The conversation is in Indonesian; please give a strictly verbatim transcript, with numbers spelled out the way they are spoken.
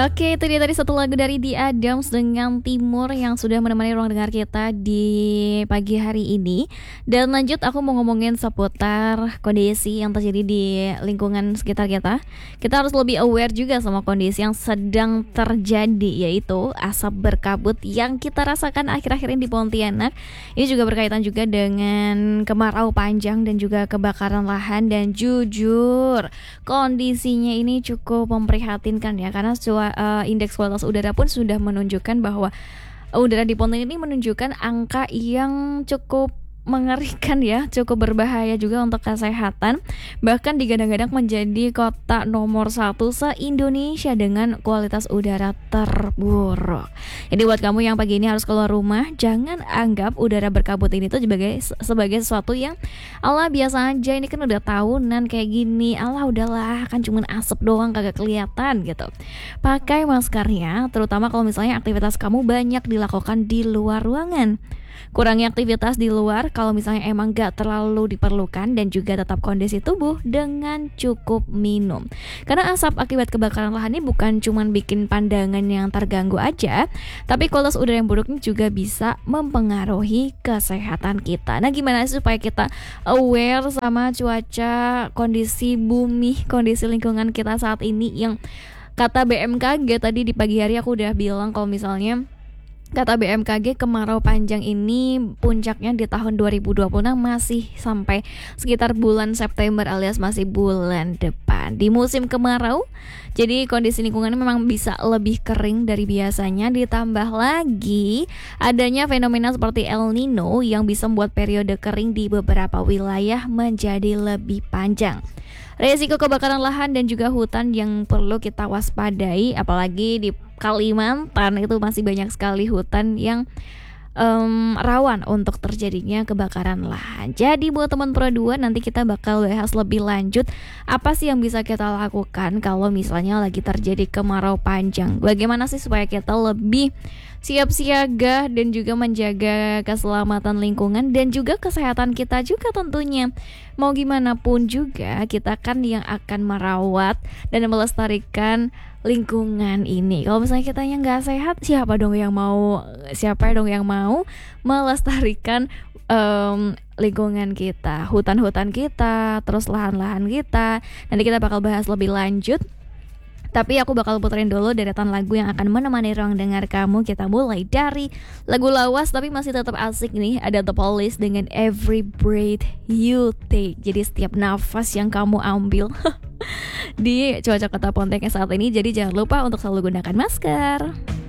Oke, itu dia tadi satu lagu dari The Adams dengan Timur yang sudah menemani ruang dengar kita di pagi hari ini. Dan lanjut aku mau ngomongin seputar kondisi yang terjadi di lingkungan sekitar kita. Kita harus lebih aware juga sama kondisi yang sedang terjadi, yaitu asap berkabut yang kita rasakan akhir-akhir ini di Pontianak. Ini juga berkaitan juga dengan kemarau panjang dan juga kebakaran lahan. Dan jujur, kondisinya ini cukup memprihatinkan ya, karena cua, uh, indeks kualitas udara pun sudah menunjukkan bahwa udara di Pontianak ini menunjukkan angka yang cukup mengerikan ya, cukup berbahaya juga untuk kesehatan. Bahkan digadang-gadang menjadi kota nomor satu se-Indonesia dengan kualitas udara terburuk. Jadi buat kamu yang pagi ini harus keluar rumah, jangan anggap udara berkabut ini tuh sebagai sebagai sesuatu yang Allah biasa aja, ini kan udah tahunan kayak gini, Allah udahlah kan cuman asap doang kagak kelihatan gitu. Pakai maskernya, terutama kalau misalnya aktivitas kamu banyak dilakukan di luar ruangan. Kurangi aktivitas di luar kalau misalnya emang gak terlalu diperlukan, dan juga tetap kondisi tubuh dengan cukup minum. Karena asap akibat kebakaran lahan ini bukan cuma bikin pandangan yang terganggu aja, tapi kualitas udara yang buruk ini juga bisa mempengaruhi kesehatan kita. Nah, gimana sih supaya kita aware sama cuaca, kondisi bumi, kondisi lingkungan kita saat ini yang kata B M K G tadi di pagi hari aku udah bilang kalau misalnya kata B M K G kemarau panjang ini puncaknya di tahun dua ribu dua puluh enam masih sampai sekitar bulan September alias masih bulan depan di musim kemarau. Jadi kondisi lingkungannya memang bisa lebih kering dari biasanya, ditambah lagi adanya fenomena seperti El Nino yang bisa membuat periode kering di beberapa wilayah menjadi lebih panjang. Resiko kebakaran lahan dan juga hutan yang perlu kita waspadai, apalagi di Kalimantan itu masih banyak sekali hutan yang um, rawan untuk terjadinya kebakaran lahan. Jadi buat teman Pro dua, nanti kita bakal bahas lebih lanjut apa sih yang bisa kita lakukan kalau misalnya lagi terjadi kemarau panjang. Bagaimana sih supaya kita lebih siap siaga dan juga menjaga keselamatan lingkungan dan juga kesehatan kita juga tentunya. Mau gimana pun juga kita kan yang akan merawat dan melestarikan lingkungan ini. Kalau misalnya kitanya nggak sehat, siapa dong yang mau siapa dong yang mau melestarikan um, lingkungan kita, hutan-hutan kita, terus lahan-lahan kita. Nanti kita bakal bahas lebih lanjut. Tapi aku bakal puterin dulu deretan lagu yang akan menemani ruang dengar kamu. Kita mulai dari lagu lawas tapi masih tetap asik nih. Ada The Police dengan Every Breath You Take. Jadi setiap nafas yang kamu ambil di cuaca kota Pontianak saat ini. Jadi jangan lupa untuk selalu gunakan masker.